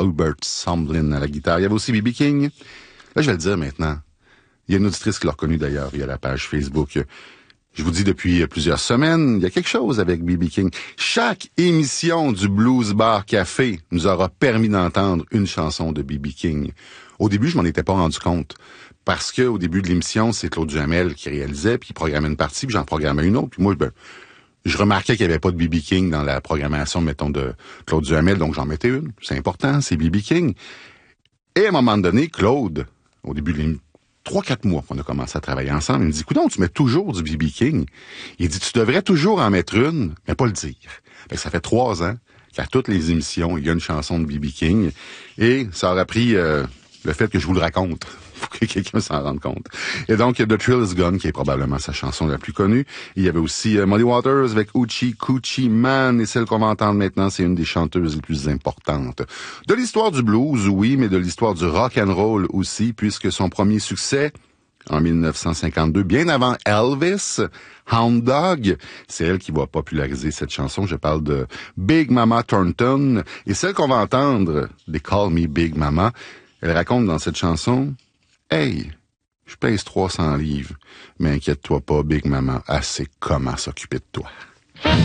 Hubert Sumlin à la guitare. Il y avait aussi B.B. King. Là, je vais le dire maintenant. Il y a une auditrice qui l'a reconnu d'ailleurs via la page Facebook. Je vous dis depuis plusieurs semaines, il y a quelque chose avec B.B. King. Chaque émission du Blues Bar Café nous aura permis d'entendre une chanson de B.B. King. Au début, je m'en étais pas rendu compte. Parce que au début de l'émission, c'est Claude Duhamel qui réalisait, puis il programmait une partie, puis j'en programmais une autre. Puis moi, je remarquais qu'il n'y avait pas de B.B. King dans la programmation, mettons, de Claude Duhamel, donc j'en mettais une. C'est important, c'est B.B. King. Et à un moment donné, Claude, au début de l'émission, 3-4 mois qu'on a commencé à travailler ensemble. Il me dit, écoute, tu mets toujours du B.B. King. Il dit, tu devrais toujours en mettre une, mais pas le dire. Fait que ça fait 3 ans qu'à toutes les émissions, il y a une chanson de B.B. King. Et ça aurait pris le fait que je vous le raconte pour que quelqu'un s'en rende compte. Et donc, The Thrill Is Gone, qui est probablement sa chanson la plus connue. Il y avait aussi Muddy Waters avec Hoochie Coochie Man. Et celle qu'on va entendre maintenant, c'est une des chanteuses les plus importantes. De l'histoire du blues, oui, mais de l'histoire du rock and roll aussi, puisque son premier succès, en 1952, bien avant Elvis, Hound Dog, c'est elle qui va populariser cette chanson. Je parle de Big Mama Thornton. Et celle qu'on va entendre, They Call Me Big Mama, elle raconte dans cette chanson, « Hey, je pèse 300 livres, mais inquiète-toi pas, Big Mama, elle sait comment s'occuper de toi. »